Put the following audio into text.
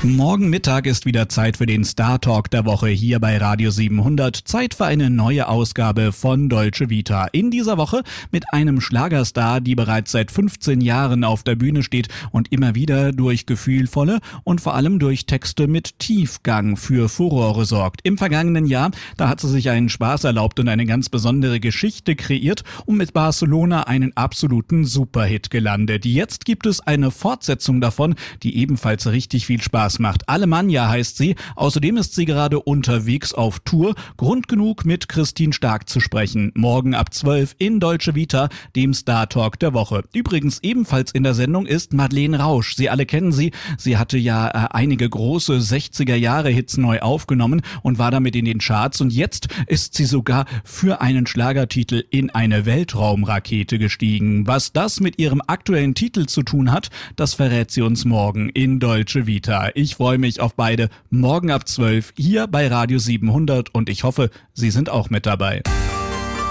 Morgen Mittag ist wieder Zeit für den Star Talk der Woche hier bei Radio 700. Zeit für eine neue Ausgabe von Dolce Vita. In dieser Woche mit einem Schlagerstar, die bereits seit 15 Jahren auf der Bühne steht und immer wieder durch gefühlvolle und vor allem durch Texte mit Tiefgang für Furore sorgt. Im vergangenen Jahr, da hat sie sich einen Spaß erlaubt und eine ganz besondere Geschichte kreiert und mit Barcelona einen absoluten Superhit gelandet. Jetzt gibt es eine Fortsetzung davon, die ebenfalls richtig viel Spaß macht. Alemannia heißt sie. Außerdem ist sie gerade unterwegs auf Tour. Grund genug, mit Christine Stark zu sprechen. Morgen ab 12 in Dolce Vita, dem Star Talk der Woche. Übrigens ebenfalls in der Sendung ist Madeleine Rausch. Sie alle kennen sie. Sie hatte ja einige große 60er-Jahre-Hits neu aufgenommen und war damit in den Charts. Und jetzt ist sie sogar für einen Schlagertitel in eine Weltraumrakete gestiegen. Was das mit ihrem aktuellen Titel zu tun hat, das verrät sie uns morgen in Dolce Vita. Ich freue mich auf beide morgen ab 12 hier bei Radio 700 und ich hoffe, Sie sind auch mit dabei.